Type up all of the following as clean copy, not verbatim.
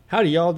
Howdy, y'all.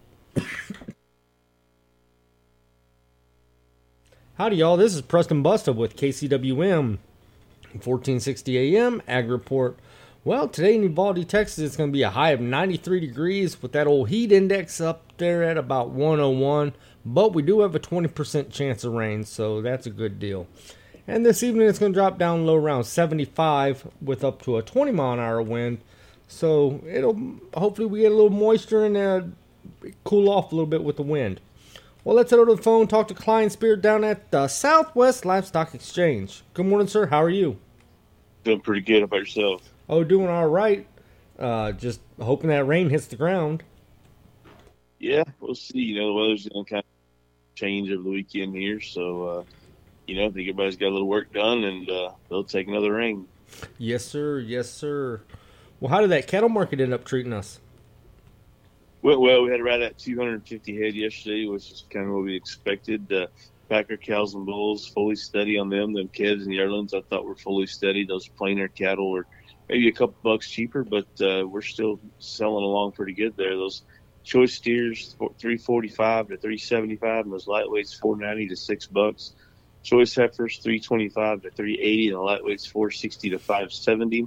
This is Preston Busta with KCWM 1460 AM Ag Report. Well, today in Uvalde, Texas, it's going to be a high of 93 degrees with that old heat index up there at about 101. But we do have a 20% chance of rain, so that's a good deal. And this evening, it's going to drop down low around 75 with up to a 20-mile-an-hour wind. So hopefully we get a little moisture and cool off a little bit with the wind. Well, let's head over to the phone, talk to Klein Spear down at the Southwest Livestock Exchange. Good morning, sir. How are you? Doing pretty good. How about yourself? Oh, doing all right. Just hoping that rain hits the ground. Yeah, we'll see. The weather's going to kind of change over the weekend here. So, I think everybody's got a little work done, and they'll take another rain. Yes, sir. Yes, sir. Well, how did that cattle market end up treating us? Well, we had right at 250 head yesterday, which is kind of what we expected. Packer cows and bulls, fully steady on them. Them calves and yearlings, I thought were fully steady. Those plainer cattle were maybe a couple bucks cheaper, but we're still selling along pretty good there. Those choice steers, $345 to $375, and those lightweights, $490 to $6. Choice heifers, $325 to $380, and the lightweights, $460 to $570.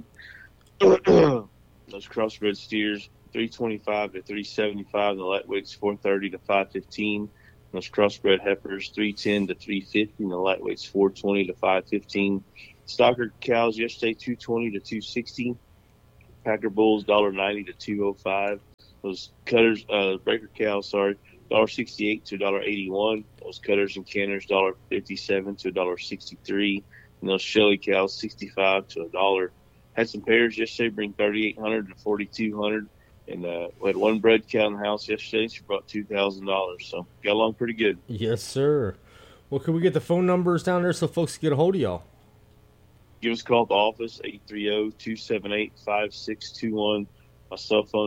Those crossbred steers, $325 to $375, and the lightweights, $430 to $515. Those crossbred heifers, $310 to $350, and the lightweights, $420 to $515. Stocker cows yesterday, $220 to $260. Packer bulls, $1.90 to $205. Those cutters, breaker cows, $1.68 to $1.81. Those cutters and canners, $1.57 to $1.63. And those Shelly cows, $65 to $1. Had some pairs yesterday, bring 3,800 to 4,200. And we had one bred cow in the house yesterday. She brought $2,000. So got along pretty good. Yes, sir. Well, could we get the phone numbers down there so folks can get a hold of y'all? Give us a call at the office, 830-278-5621. My cell phone,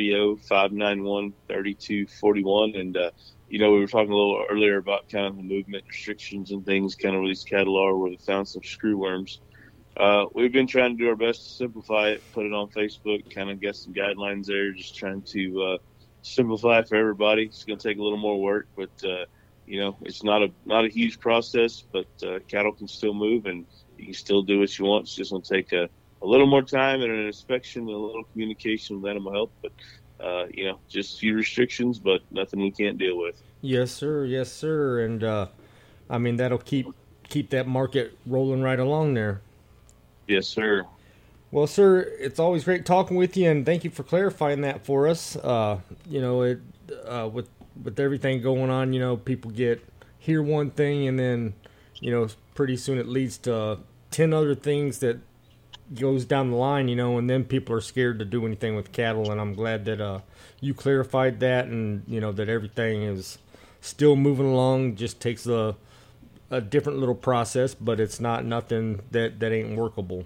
830-591-3241. And, we were talking a little earlier about kind of the movement restrictions and things, kind of where these cattle are, where they found some screw worms. We've been trying to do our best to simplify it, put it on Facebook, kind of get some guidelines there, just trying to simplify it for everybody. It's going to take a little more work, but, it's not a huge process, but cattle can still move and you can still do what you want. It's just going to take a little more time and an inspection and a little communication with animal health, but, just a few restrictions, but nothing we can't deal with. Yes, sir. Yes, sir. And, that'll keep that market rolling right along there. Yes, sir. Well, sir, it's always great talking with you, and thank you for clarifying that for us. With everything going on, people hear one thing, and then, pretty soon it leads to 10 other things that goes down the line, and then people are scared to do anything with cattle. And I'm glad that you clarified that, and that everything is still moving along. Just takes a different little process, but it's not nothing that ain't workable.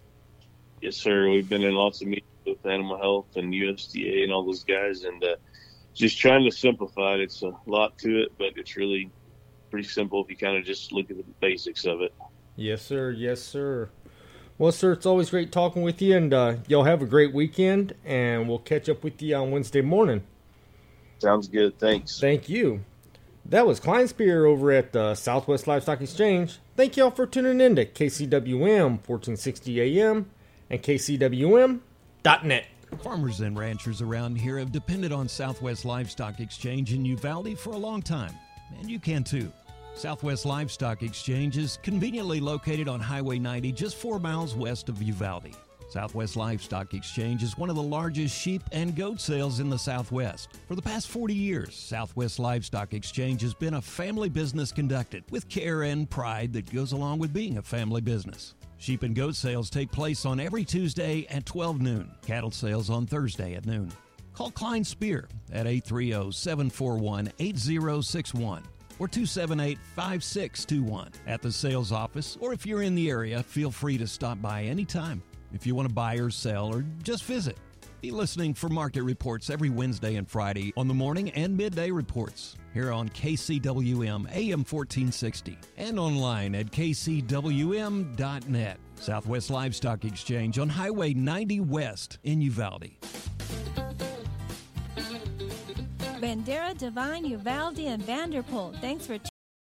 Yes, sir. We've been in lots of meetings with Animal Health and USDA and all those guys, and just trying to simplify it. It's a lot to it, but it's really pretty simple if you kind of just look at the basics of it. Yes, sir. Yes, sir. Well, sir, it's always great talking with you, and y'all have a great weekend, and we'll catch up with you on Wednesday morning. Sounds good. Thanks. Thank you. That was Klein Spear over at the Southwest Livestock Exchange. Thank y'all for tuning in to KCWM 1460 AM and KCWM.net. Farmers and ranchers around here have depended on Southwest Livestock Exchange in Uvalde for a long time, and you can too. Southwest Livestock Exchange is conveniently located on Highway 90 just 4 miles west of Uvalde. Southwest Livestock Exchange is one of the largest sheep and goat sales in the Southwest. For the past 40 years, Southwest Livestock Exchange has been a family business conducted with care and pride that goes along with being a family business. Sheep and goat sales take place on every Tuesday at 12 noon. Cattle sales on Thursday at noon. Call Klein Spear at 830-741-8061 or 278-5621 at the sales office, or if you're in the area, feel free to stop by anytime. If you want to buy or sell or just visit, be listening for market reports every Wednesday and Friday on the morning and midday reports here on KCWM AM 1460 and online at kcwm.net. Southwest Livestock Exchange on Highway 90 West in Uvalde. Bandera, Devine, Uvalde, and Vanderpool. Thanks for